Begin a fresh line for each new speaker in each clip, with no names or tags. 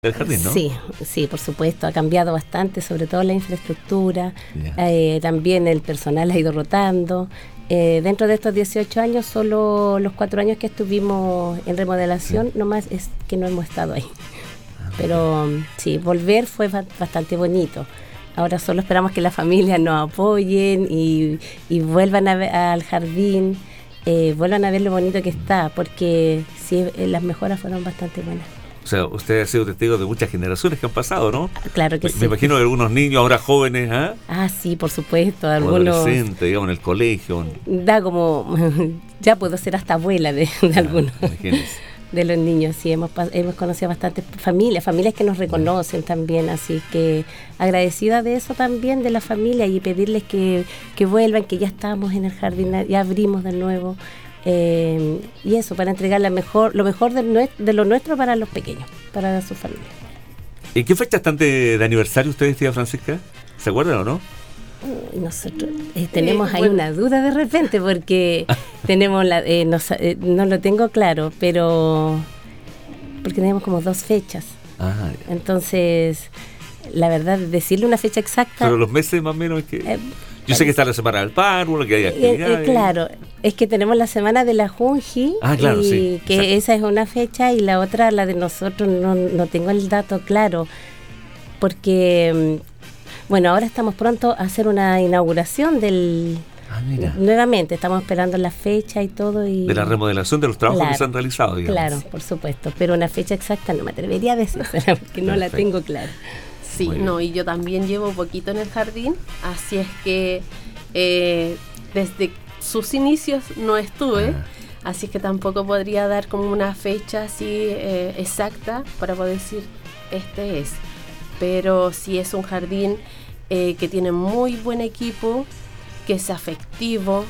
del jardín, ¿no?
Sí, sí, por supuesto, ha cambiado bastante, sobre todo la infraestructura,
Ya.
también el personal ha ido rotando. Dentro de estos 18 años, solo los 4 años que estuvimos en remodelación,
Sí.
nomás es que no hemos estado ahí. Pero sí, volver fue bastante bonito. Ahora solo esperamos que las familias nos apoyen y vuelvan al jardín, vuelvan a ver lo bonito que está, porque sí, las mejoras fueron bastante buenas.
O sea, usted ha sido testigo de muchas generaciones que han pasado, ¿no?
Claro que
Me
sí.
imagino de algunos niños ahora jóvenes, ¿ah?
Ah, sí, por supuesto.
O
Algunos
adolescentes, digamos, en el colegio.
da como, ya puedo ser hasta abuela de algunos
Imagínense.
de los niños. Sí, hemos conocido bastantes familias que nos reconocen también, así que agradecida de eso también, de la familia, y pedirles que vuelvan, que ya estamos en el jardín, ya abrimos de nuevo, y eso, para entregar lo mejor de lo nuestro para los pequeños, para su familia.
¿En qué fecha están de aniversario ustedes, tía Francisca? ¿Se acuerdan o no?
Y nosotros tenemos ahí una duda de repente, porque tenemos no lo tengo claro, pero porque tenemos como 2 fechas.
Ah, ya.
Entonces, la verdad, decirle una fecha exacta.
Pero los meses más o menos es que... yo sé que está la semana del párvulo, que hay actividades.
Claro, es que tenemos la semana de la Junji,
claro,
y
sí,
que
exacto.
esa es una fecha, y la otra, la de nosotros, no tengo el dato claro, porque bueno, ahora estamos pronto a hacer una inauguración
Mira.
nuevamente, estamos esperando la fecha y todo. Y
De la remodelación de los trabajos
claro,
que se han realizado, digamos.
Claro, por supuesto, pero una fecha exacta no me atrevería a decírsela porque no la tengo clara.
Sí, y yo también llevo poquito en el jardín, así es que desde sus inicios no estuve, así es que tampoco podría dar como una fecha así exacta para poder decir este es. Pero sí es un jardín que tiene muy buen equipo, que es afectivo,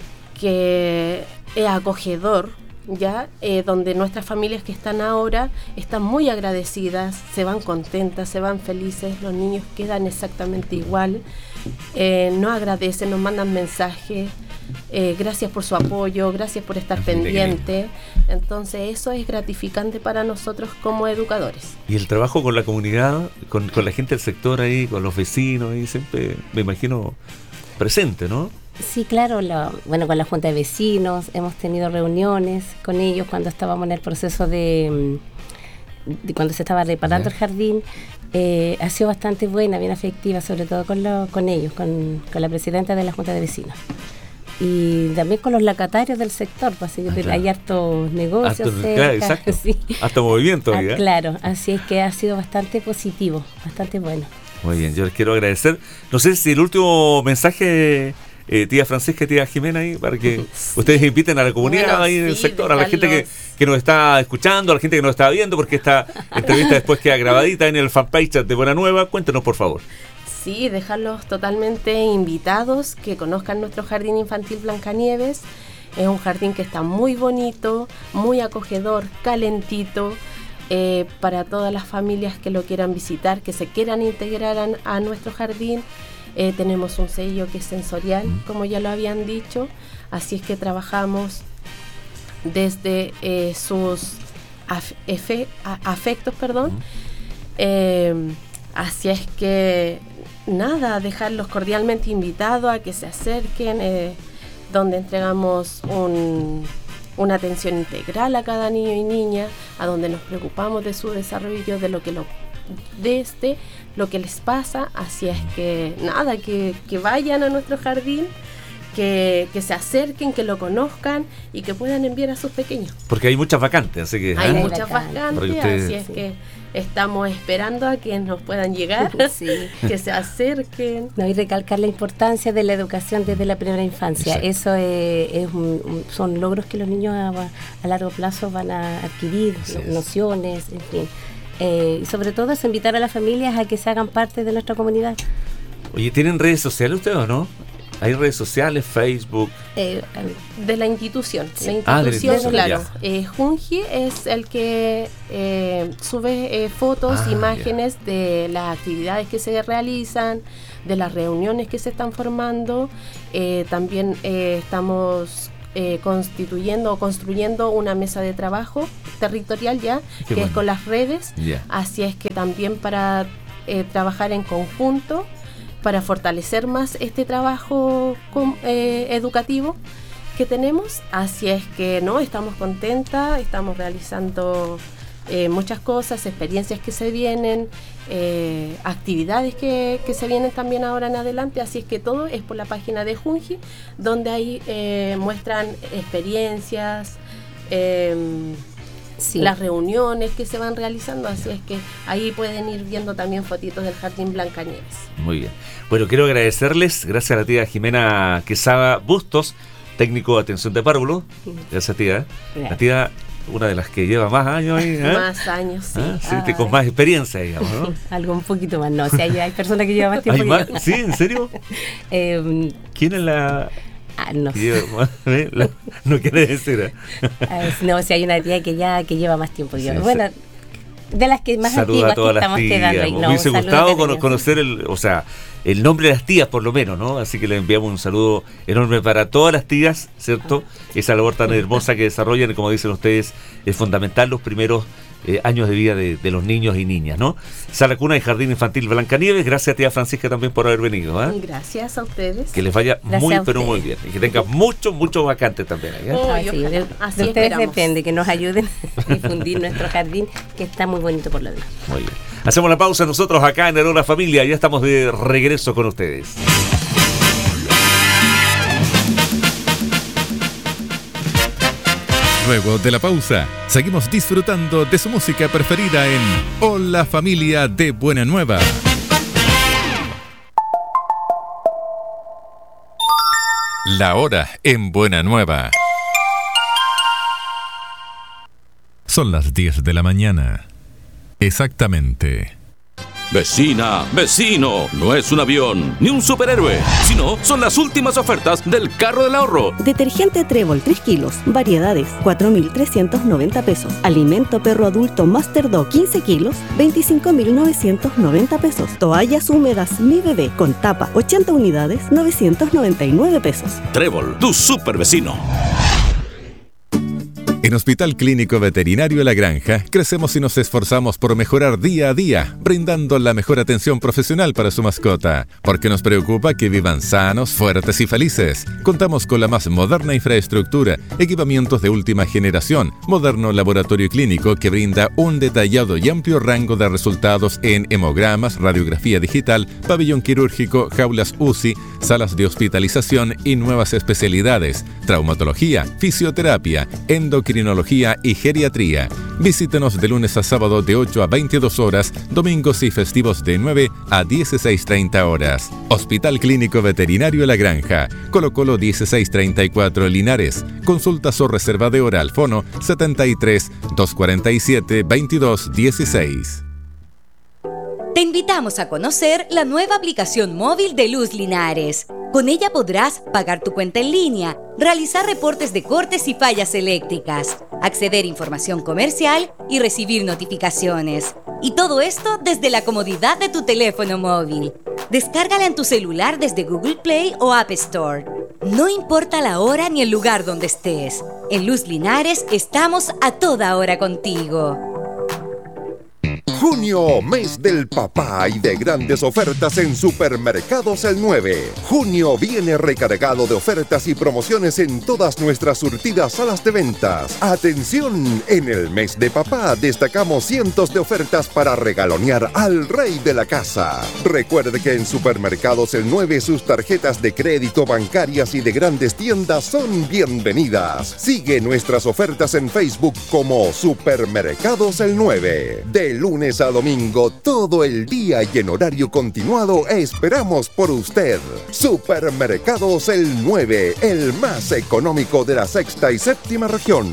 que es acogedor, ya donde nuestras familias que están ahora están muy agradecidas, se van contentas, se van felices, los niños quedan exactamente igual, nos agradecen, nos mandan mensajes, gracias por su apoyo, gracias por estar pendiente. Entonces eso es gratificante para nosotros como educadores.
Y el trabajo con la comunidad, con la gente del sector ahí, con los vecinos ahí, siempre me imagino presente, ¿no?
Sí, claro, con la Junta de Vecinos hemos tenido reuniones con ellos cuando estábamos en el proceso de cuando se estaba reparando el jardín. Ha sido bastante buena, bien afectiva, sobre todo con ellos, con la presidenta de la Junta de Vecinos. Y también con los locatarios del sector, pues así que hay hartos negocios cerca,
exacto.
Sí.
Hasta movimiento.
Claro, así es que ha sido bastante positivo, bastante bueno.
Muy bien, yo les quiero agradecer. No sé si el último mensaje, tía Francisca y tía Jimena, ahí, para que ustedes inviten a la comunidad ahí en el sector, a la gente que nos está escuchando, a la gente que nos está viendo, porque esta entrevista después queda grabadita en el fanpage de Buena Nueva. Cuéntenos, por favor.
Sí, dejarlos totalmente invitados, que conozcan nuestro jardín infantil Blancanieves. Es un jardín que está muy bonito, muy acogedor, calentito, para todas las familias que lo quieran visitar, que se quieran integrar a nuestro jardín. Tenemos un sello que es sensorial, como ya lo habían dicho, así es que trabajamos desde sus afectos, así es que nada, dejarlos cordialmente invitados a que se acerquen, donde entregamos una atención integral a cada niño y niña, a donde nos preocupamos de su desarrollo, de lo que les pasa. Así es que nada, que vayan a nuestro jardín, que se acerquen, que lo conozcan y que puedan enviar a sus pequeños.
Porque hay muchas vacantes, así que...
Hay muchas vacantes,
ustedes...
así es que estamos esperando a que nos puedan llegar, sí, que se acerquen.
No, y recalcar la importancia de la educación desde la primera infancia. Exacto. Eso son logros que los niños a largo plazo van a adquirir, nociones, en fin. Y sobre todo es invitar a las familias a que se hagan parte de nuestra comunidad.
Oye, ¿tienen redes sociales ustedes o no? ¿Hay redes sociales, Facebook?
De la institución.
Sí.
La institución,
claro.
Junji es el que sube fotos, imágenes de las actividades que se realizan, de las reuniones que se están formando. También estamos constituyendo o construyendo una mesa de trabajo territorial ya, que bueno, es con las redes.
Yeah.
Así es que también para trabajar en conjunto, para fortalecer más este trabajo educativo que tenemos. Así es que no, estamos contentas, estamos realizando muchas cosas, experiencias que se vienen, actividades que se vienen también ahora en adelante. Así es que todo es por la página de Junji, donde ahí muestran experiencias, sí, las reuniones que se van realizando. Así es que ahí pueden ir viendo también fotitos del Jardín Blancanieves.
Muy bien. Bueno, quiero agradecerles, gracias a la tía Jimena Quesada Bustos, técnico de atención de párvulos. Gracias, tía. La tía, una de las que lleva más años ahí, ¿eh?
Más años, sí.
Sí, que con más experiencia, digamos, ¿no?
Algo un poquito más, no. O sea, hay personas que llevan más tiempo.
¿Sí? ¿En serio? ¿Quién es la...?
No sé.
No quiere decir.
No, o sea, hay una tía que lleva más tiempo. Sí, bueno, de las que más
saluda
antiguas que estamos quedando ahí.
Me hubiese gustado conocer el nombre de las tías, por lo menos, ¿no? Así que le enviamos un saludo enorme para todas las tías, ¿cierto? Esa labor tan hermosa que desarrollan, y como dicen ustedes, es fundamental los primeros años de vida de los niños y niñas, ¿no? Sala Cuna y Jardín Infantil Blancanieves. Gracias, tía Francisca, también por haber venido, ¿eh?
Gracias a ustedes.
Que les vaya pero muy bien, y que tengan muchos vacantes también, ¿eh?
Así ustedes depende, que nos ayuden a difundir nuestro jardín, que está muy bonito por lo demás.
Muy bien. Hacemos la pausa nosotros acá en Hola Familia. Ya estamos de regreso con ustedes.
Luego de la pausa, seguimos disfrutando de su música preferida en Hola Familia de Buena Nueva. La hora en Buena Nueva. Son las 10 de la mañana. Exactamente.
Vecina, vecino, no es un avión ni un superhéroe, sino son las últimas ofertas del carro del ahorro.
Detergente Trébol 3 kilos, variedades, 4.390 pesos. Alimento perro adulto Master Dog 15 kilos, 25.990 pesos. Toallas húmedas Mi Bebé con tapa 80 unidades, 999 pesos.
Trébol, tu super vecino.
En Hospital Clínico Veterinario La Granja, crecemos y nos esforzamos por mejorar día a día, brindando la mejor atención profesional para su mascota, porque nos preocupa que vivan sanos, fuertes y felices. Contamos con la más moderna infraestructura, equipamientos de última generación, moderno laboratorio clínico que brinda un detallado y amplio rango de resultados en hemogramas, radiografía digital, pabellón quirúrgico, jaulas UCI, salas de hospitalización y nuevas especialidades, traumatología, fisioterapia, endocrinología y geriatría. Visítenos de lunes a sábado de 8 a 22 horas, domingos y festivos de 9 a 16:30 horas. Hospital Clínico Veterinario La Granja, Colo Colo 1634 Linares. Consultas o reserva de hora al fono 73 247 2216.
Te invitamos a conocer la nueva aplicación móvil de Luz Linares. Con ella podrás pagar tu cuenta en línea, realizar reportes de cortes y fallas eléctricas, acceder a información comercial y recibir notificaciones. Y todo esto desde la comodidad de tu teléfono móvil. Descárgala en tu celular desde Google Play o App Store. No importa la hora ni el lugar donde estés. En Luz Linares estamos a toda hora contigo.
Junio, mes del papá y de grandes ofertas en Supermercados El 9. Junio viene recargado de ofertas y promociones en todas nuestras surtidas salas de ventas. ¡Atención! En el mes de papá destacamos cientos de ofertas para regalonear al rey de la casa. Recuerde que en Supermercados El 9 sus tarjetas de crédito, bancarias y de grandes tiendas son bienvenidas. Sigue nuestras ofertas en Facebook como Supermercados El 9. De lunes a domingo, todo el día y en horario continuado, esperamos por usted. Supermercados El 9, el más económico de la sexta y séptima región.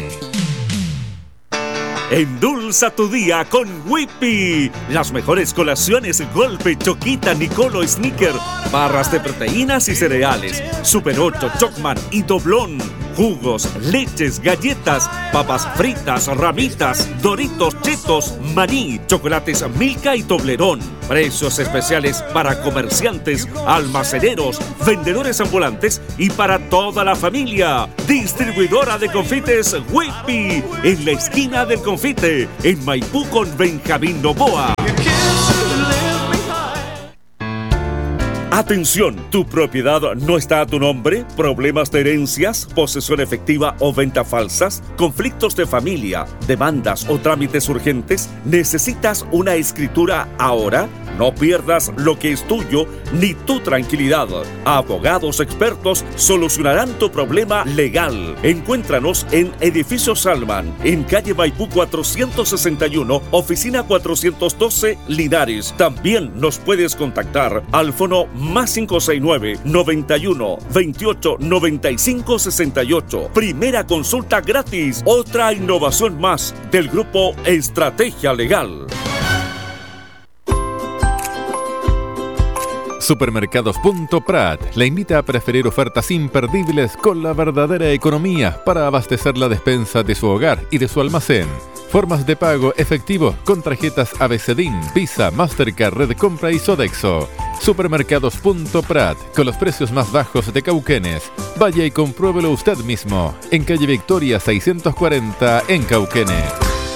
Endulza tu día con Whippy. Las mejores colaciones: Golpe, Choquita, Nicolo, Snicker, barras de proteínas y cereales, Super 8, Chocman y Doblón. jugos, leches, galletas, papas fritas, ramitas, Doritos, Chetos, maní, chocolates Milka y Toblerón. Precios especiales para comerciantes, almaceneros, vendedores ambulantes y para toda la familia. Distribuidora de confites Whippy, en la esquina del confite, en Maipú con Benjamín Novoa. Atención, ¿tu propiedad no está a tu nombre? ¿Problemas de herencias, posesión efectiva o venta falsas? ¿Conflictos de familia, demandas o trámites urgentes? ¿Necesitas una escritura ahora? No pierdas lo que es tuyo ni tu tranquilidad. Abogados expertos solucionarán tu problema legal. Encuéntranos en Edificio Salman, en calle Maipú 461, oficina 412, Linares. También nos puedes contactar al fono +569 91 28 95 68. Primera consulta gratis. Otra innovación más del grupo Estrategia Legal.
Supermercados.prat le invita a preferir ofertas imperdibles con la verdadera economía para abastecer la despensa de su hogar y de su almacén. Formas de pago efectivo con tarjetas ABCDIN, Visa, Mastercard, Red Compra y Sodexo. Supermercados.prat, con los precios más bajos de Cauquenes. Vaya y compruébelo usted mismo, en calle Victoria 640 en Cauquenes.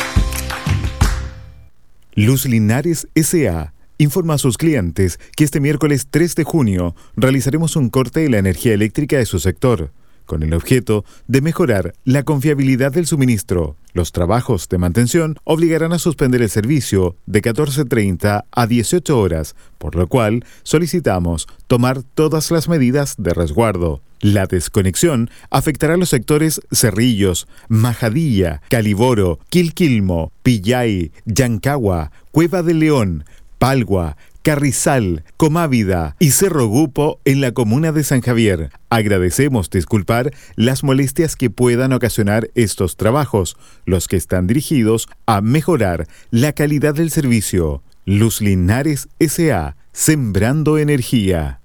Luz Linares S.A. informa a sus clientes que este miércoles 3 de junio realizaremos un corte de la energía eléctrica de su sector, con el objeto de mejorar la confiabilidad del suministro. Los trabajos de mantención obligarán a suspender el servicio de 14:30 a 18 horas, por lo cual solicitamos tomar todas las medidas de resguardo. La desconexión afectará a los sectores Cerrillos, Majadilla, Caliboro, Quilquilmo, Pillay, Yancagua, Cueva de León, Palgua, Carrizal, Comávida y Cerro Gupo en la comuna de San Javier. Agradecemos disculpar las molestias que puedan ocasionar estos trabajos, los que están dirigidos a mejorar la calidad del servicio. Luz Linares S.A. Sembrando energía.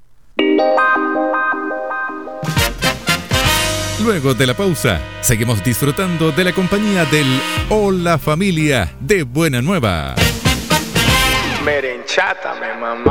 Luego de la pausa, seguimos disfrutando de la compañía del Hola Familia de Buena Nueva.
Merenchátame, mamá.